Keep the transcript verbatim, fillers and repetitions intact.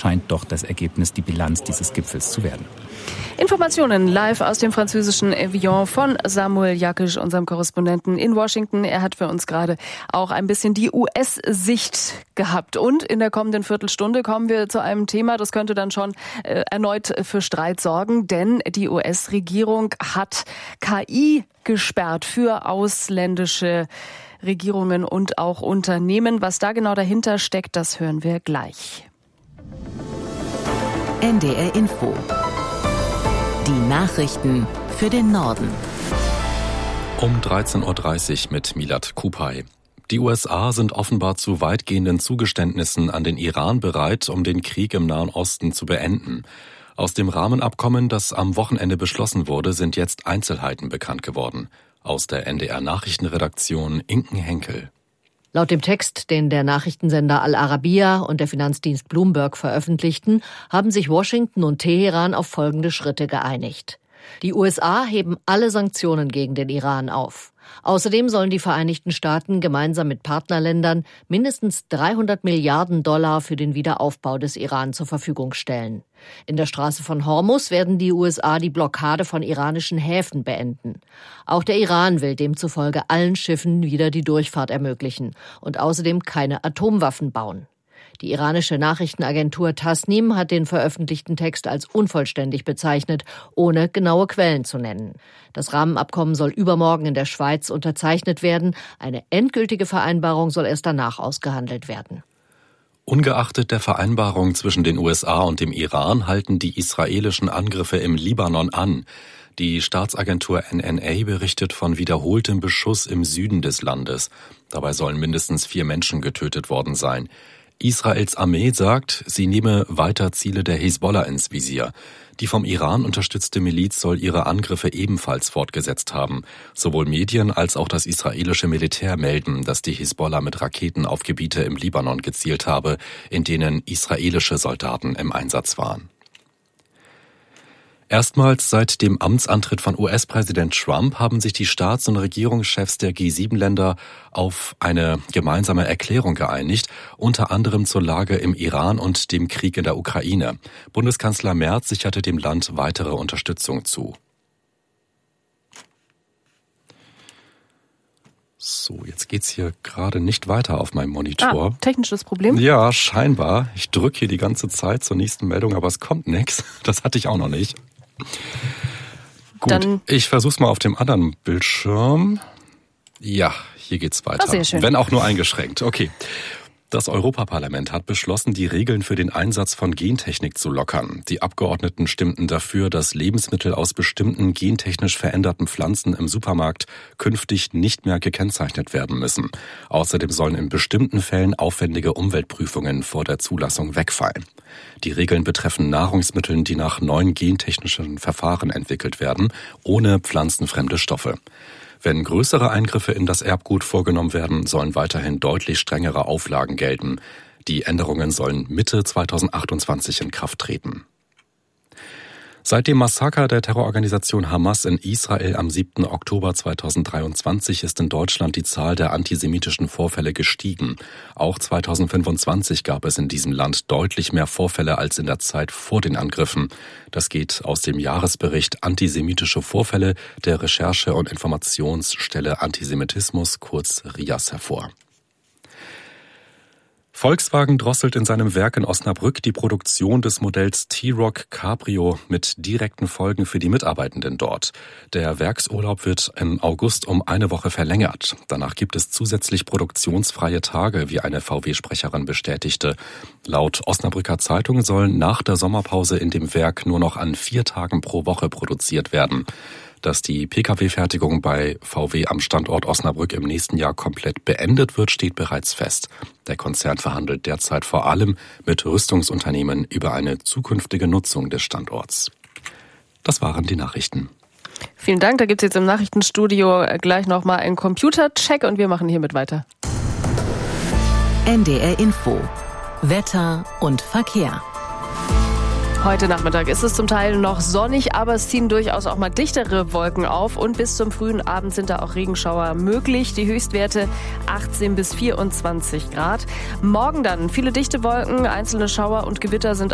scheint doch das Ergebnis, die Bilanz dieses Gipfels zu werden. Informationen live aus dem französischen Evian von Samuel Jakisch, unserem Korrespondenten in Washington. Er hat für uns gerade auch ein bisschen die U S-Sicht gehabt. Und in der kommenden Viertelstunde kommen wir zu einem Thema, das könnte dann schon äh, erneut für Streit sorgen, denn die U S-Regierung hat K I gesperrt für ausländische Regierungen und auch Unternehmen. Was da genau dahinter steckt, das hören wir gleich. N D R Info. Die Nachrichten für den Norden. Um dreizehn Uhr dreißig mit Milad Kupay. Die U S A sind offenbar zu weitgehenden Zugeständnissen an den Iran bereit, um den Krieg im Nahen Osten zu beenden. Aus dem Rahmenabkommen, das am Wochenende beschlossen wurde, sind jetzt Einzelheiten bekannt geworden. Aus der N D R-Nachrichtenredaktion Inken Henkel. Laut dem Text, den der Nachrichtensender Al Arabiya und der Finanzdienst Bloomberg veröffentlichten, haben sich Washington und Teheran auf folgende Schritte geeinigt. Die U S A heben alle Sanktionen gegen den Iran auf. Außerdem sollen die Vereinigten Staaten gemeinsam mit Partnerländern mindestens dreihundert Milliarden Dollar für den Wiederaufbau des Iran zur Verfügung stellen. In der Straße von Hormuz werden die U S A die Blockade von iranischen Häfen beenden. Auch der Iran will demzufolge allen Schiffen wieder die Durchfahrt ermöglichen und außerdem keine Atomwaffen bauen. Die iranische Nachrichtenagentur Tasnim hat den veröffentlichten Text als unvollständig bezeichnet, ohne genaue Quellen zu nennen. Das Rahmenabkommen soll übermorgen in der Schweiz unterzeichnet werden. Eine endgültige Vereinbarung soll erst danach ausgehandelt werden. Ungeachtet der Vereinbarung zwischen den U S A und dem Iran halten die israelischen Angriffe im Libanon an. Die Staatsagentur N N A berichtet von wiederholtem Beschuss im Süden des Landes. Dabei sollen mindestens vier Menschen getötet worden sein. Israels Armee sagt, sie nehme weiter Ziele der Hisbollah ins Visier. Die vom Iran unterstützte Miliz soll ihre Angriffe ebenfalls fortgesetzt haben. Sowohl Medien als auch das israelische Militär melden, dass die Hisbollah mit Raketen auf Gebiete im Libanon gezielt habe, in denen israelische Soldaten im Einsatz waren. Erstmals seit dem Amtsantritt von U S-Präsident Trump haben sich die Staats- und Regierungschefs der G sieben Länder auf eine gemeinsame Erklärung geeinigt, unter anderem zur Lage im Iran und dem Krieg in der Ukraine. Bundeskanzler Merz sicherte dem Land weitere Unterstützung zu. So, jetzt geht's hier gerade nicht weiter auf meinem Monitor. Ah, technisches Problem? Ja, scheinbar. Ich drücke hier die ganze Zeit zur nächsten Meldung, aber es kommt nichts. Das hatte ich auch noch nicht. Gut, Dann ich versuch's mal auf dem anderen Bildschirm. Ja, hier geht's weiter. Oh, sehr schön. Wenn auch nur eingeschränkt. Okay. Das Europaparlament hat beschlossen, die Regeln für den Einsatz von Gentechnik zu lockern. Die Abgeordneten stimmten dafür, dass Lebensmittel aus bestimmten gentechnisch veränderten Pflanzen im Supermarkt künftig nicht mehr gekennzeichnet werden müssen. Außerdem sollen in bestimmten Fällen aufwendige Umweltprüfungen vor der Zulassung wegfallen. Die Regeln betreffen Nahrungsmittel, die nach neuen gentechnischen Verfahren entwickelt werden, ohne pflanzenfremde Stoffe. Wenn größere Eingriffe in das Erbgut vorgenommen werden, sollen weiterhin deutlich strengere Auflagen gelten. Die Änderungen sollen Mitte zweitausendachtundzwanzig in Kraft treten. Seit dem Massaker der Terrororganisation Hamas in Israel am siebten Oktober zweitausenddreiundzwanzig ist in Deutschland die Zahl der antisemitischen Vorfälle gestiegen. Auch zweitausendfünfundzwanzig gab es in diesem Land deutlich mehr Vorfälle als in der Zeit vor den Angriffen. Das geht aus dem Jahresbericht Antisemitische Vorfälle der Recherche- und Informationsstelle Antisemitismus, kurz R I A S, hervor. Volkswagen drosselt in seinem Werk in Osnabrück die Produktion des Modells T-Roc Cabrio mit direkten Folgen für die Mitarbeitenden dort. Der Werksurlaub wird im August um eine Woche verlängert. Danach gibt es zusätzlich produktionsfreie Tage, wie eine V W-Sprecherin bestätigte. Laut Osnabrücker Zeitung sollen nach der Sommerpause in dem Werk nur noch an vier Tagen pro Woche produziert werden. Dass die Pkw-Fertigung bei V W am Standort Osnabrück im nächsten Jahr komplett beendet wird, steht bereits fest. Der Konzern verhandelt derzeit vor allem mit Rüstungsunternehmen über eine zukünftige Nutzung des Standorts. Das waren die Nachrichten. Vielen Dank. Da gibt es jetzt im Nachrichtenstudio gleich nochmal einen Computercheck und wir machen hiermit weiter. N D R Info. Wetter und Verkehr. Heute Nachmittag ist es zum Teil noch sonnig, aber es ziehen durchaus auch mal dichtere Wolken auf und bis zum frühen Abend sind da auch Regenschauer möglich. Die Höchstwerte achtzehn bis vierundzwanzig Grad. Morgen dann viele dichte Wolken, einzelne Schauer und Gewitter sind